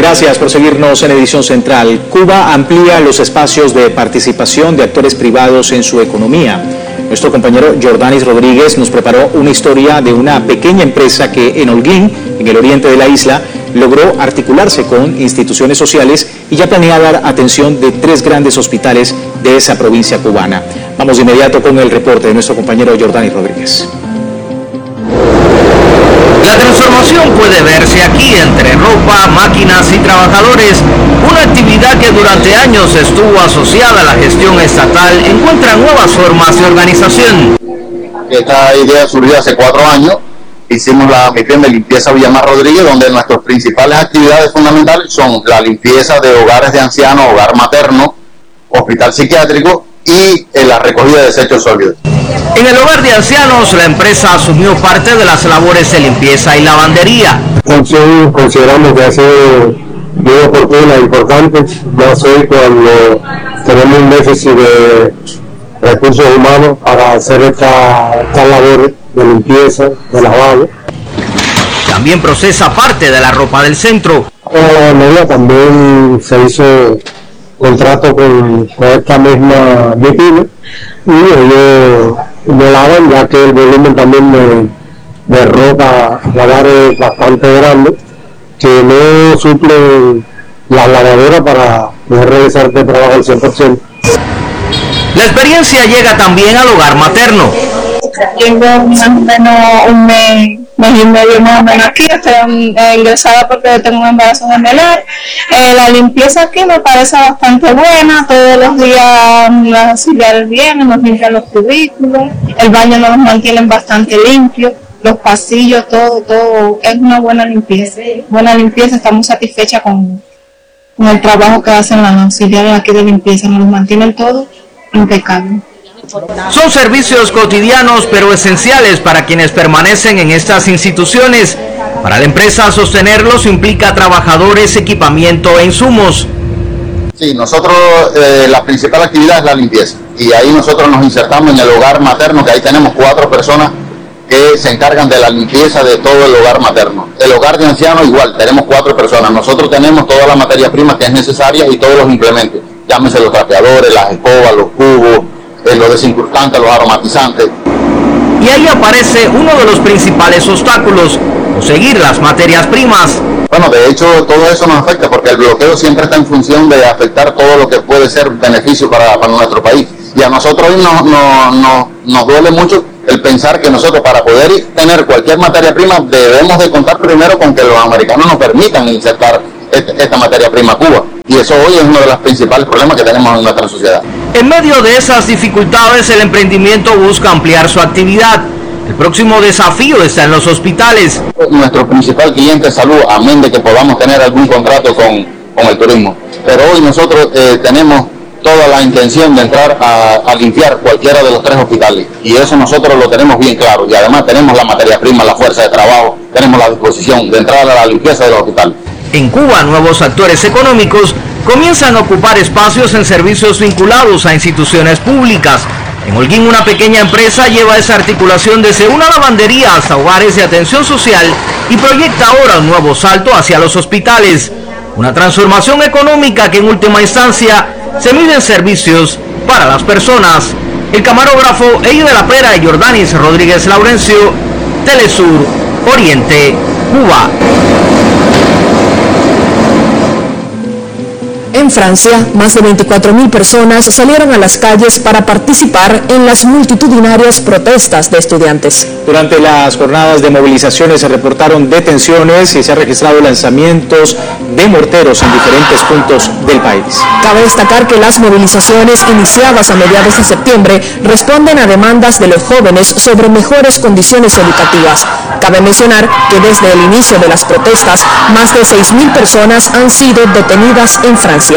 Gracias por seguirnos en Edición Central. Cuba amplía los espacios de participación de actores privados en su economía. Nuestro compañero Jordanis Rodríguez nos preparó una historia de una pequeña empresa que en Holguín, en el oriente de la isla, logró articularse con instituciones sociales y ya planea dar atención de 3 grandes hospitales de esa provincia cubana. Vamos de inmediato con el reporte de nuestro compañero Jordanis Rodríguez. La transformación puede verse aquí entre ropa, máquinas y trabajadores. Una actividad que durante años estuvo asociada a la gestión estatal encuentra nuevas formas de organización. Esta idea surgió hace 4 años. Hicimos la misión de limpieza Villamar Rodríguez, donde nuestras principales actividades fundamentales son la limpieza de hogares de ancianos, hogar materno, hospital psiquiátrico y la recogida de desechos sólidos. En el hogar de ancianos, la empresa asumió parte de las labores de limpieza y lavandería. Consideramos que ha sido muy oportuna e importante, más hoy cuando tenemos un déficit de recursos humanos para hacer esta labor de limpieza, de lavado. También procesa parte de la ropa del centro. La media también se hizo contrato con esta misma MIPYME y ellos me lavan, ya que el volumen también de ropa lavar es bastante grande, que no suple la lavadora para poder realizar este trabajo al 100%. La experiencia llega también al hogar materno. Tengo más o menos un mes y medio más o menos aquí, estoy ingresada porque tengo un embarazo gemelar. La limpieza aquí me parece bastante buena, todos los días los auxiliares vienen, nos limpian los cubículos, el baño nos mantienen bastante limpios, los pasillos, todo es una buena limpieza, estamos satisfechas con el trabajo que hacen las auxiliares aquí de limpieza, nos mantienen todo impecable. Son servicios cotidianos pero esenciales para quienes permanecen en estas instituciones. Para la empresa sostenerlos implica trabajadores, equipamiento e insumos. Sí, nosotros la principal actividad es la limpieza y ahí nosotros nos insertamos en el hogar materno, que ahí tenemos 4 personas que se encargan de la limpieza de todo el hogar materno. El hogar de ancianos igual, tenemos 4 personas. Nosotros tenemos toda la materia prima que es necesaria y todos los implementos. Llámese los trapeadores, las escobas, los cubos, los desinfectantes, los aromatizantes. Y ahí aparece uno de los principales obstáculos, conseguir las materias primas. Bueno, de hecho todo eso nos afecta porque el bloqueo siempre está en función de afectar todo lo que puede ser beneficio para nuestro país. Y a nosotros hoy nos duele mucho el pensar que nosotros para poder tener cualquier materia prima debemos de contar primero con que los americanos nos permitan insertar esta materia prima a Cuba. Y eso hoy es uno de los principales problemas que tenemos en nuestra sociedad. En medio de esas dificultades, el emprendimiento busca ampliar su actividad. El próximo desafío está en los hospitales. Nuestro principal cliente es salud, amén de que podamos tener algún contrato con el turismo. Pero hoy nosotros tenemos toda la intención de entrar a limpiar cualquiera de los 3 hospitales. Y eso nosotros lo tenemos bien claro. Y además tenemos la materia prima, la fuerza de trabajo, tenemos la disposición de entrar a la limpieza de los hospitales. En Cuba, nuevos actores económicos comienzan a ocupar espacios en servicios vinculados a instituciones públicas. En Holguín, una pequeña empresa lleva esa articulación desde una lavandería hasta hogares de atención social y proyecta ahora un nuevo salto hacia los hospitales. Una transformación económica que en última instancia se mide en servicios para las personas. El camarógrafo Eddie de la Pera y Jordanis Rodríguez Laurencio, Telesur, Oriente, Cuba. En Francia, más de 24.000 personas salieron a las calles para participar en las multitudinarias protestas de estudiantes. Durante las jornadas de movilizaciones se reportaron detenciones y se han registrado lanzamientos de morteros en diferentes puntos del país. Cabe destacar que las movilizaciones iniciadas a mediados de septiembre responden a demandas de los jóvenes sobre mejores condiciones educativas. Cabe mencionar que desde el inicio de las protestas, más de 6.000 personas han sido detenidas en Francia.